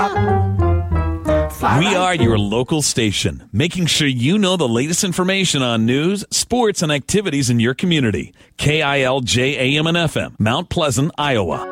We are your local station, making sure you know the latest information on news, sports, and activities in your community. KILJ AM and FM, Mount Pleasant, Iowa.